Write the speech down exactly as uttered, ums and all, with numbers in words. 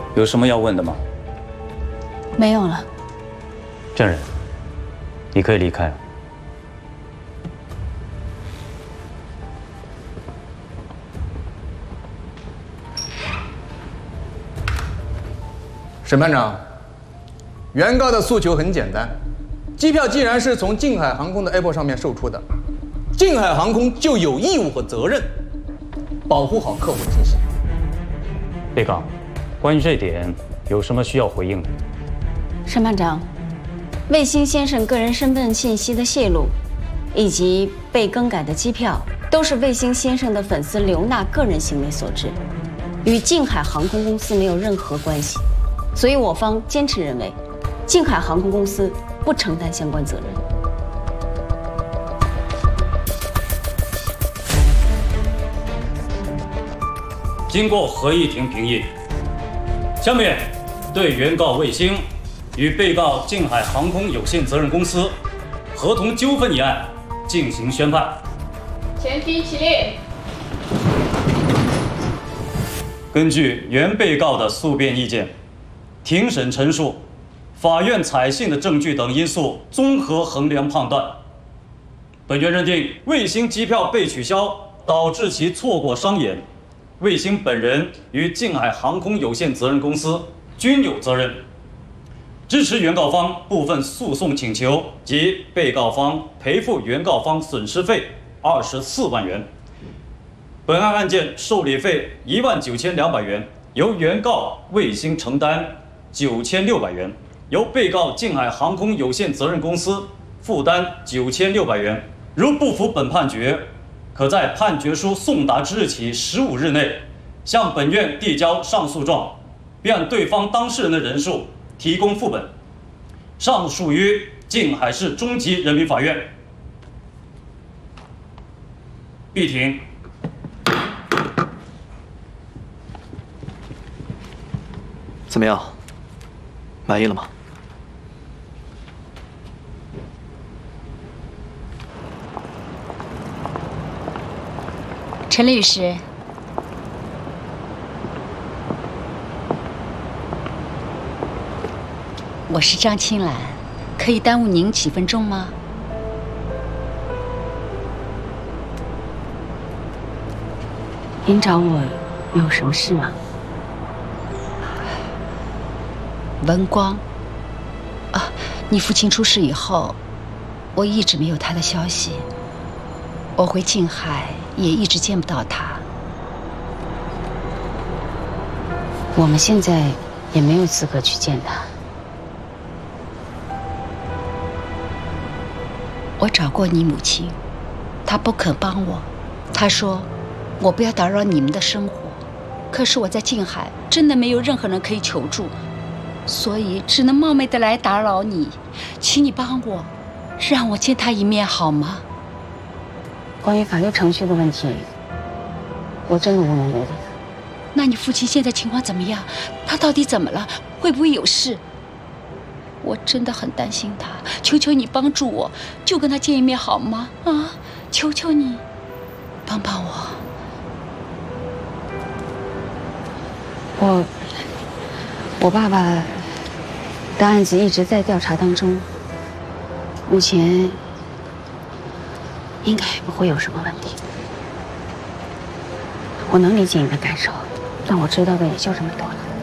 有什么要问的吗？ 没有了。 证人，你可以离开了。 审判长，原告的诉求很简单，机票既然是从静海航空的 Apple 上面售出的，静海航空就有义务和责任保护好客户的信息。 被告，关于这点有什么需要回应的？ 审判长，魏星先生个人身份信息的泄露，以及被更改的机票，都是魏星先生的粉丝刘娜个人行为所致，与静海航空公司没有任何关系。所以我方坚持认为，静海航空公司不承担相关责任。 经过合议庭评议，下面对原告魏星与被告静海航空有限责任公司合同纠纷一案进行宣判。 前庭起立。 根据原被告的诉辩意见，庭审陈述，法院采信的证据等因素综合衡量判断，本院认定魏星机票被取消导致其错过商演，魏星本人与静海航空有限责任公司均有责任，支持原告方部分诉讼请求及被告方赔付原告方损失费二十四万元。本案案件受理费一万九千两百元，由原告魏星承担九千六百元，由被告静海航空有限责任公司负担九千六百元。如不服本判决，可在判决书送达之日起十五日内，向本院递交上诉状，并按对方当事人的人数提供副本，上诉于静海市中级人民法院。闭庭。 怎么样？满意了吗？ 陈律师，我是张青兰，可以耽误您几分钟吗？ 您找我有什么事吗？ 文光，啊，你父亲出事以后，我一直没有他的消息。我回静海也一直见不到他。 我们现在也没有资格去见他。 我找过你母亲，她不肯帮我，她说我不要打扰你们的生活。可是我在静海真的没有任何人可以求助。所以只能冒昧的来打扰你，请你帮我，让我见他一面好吗？ 关于法律程序的问题，我真的无能为力。 那你父亲现在情况怎么样？他到底怎么了？会不会有事？我真的很担心他，求求你帮助我，就跟他见一面好吗？啊，求求你，帮帮我。 我，我爸爸的案子一直在调查当中，目前应该不会有什么问题。我能理解你的感受，但我知道的也就这么多了。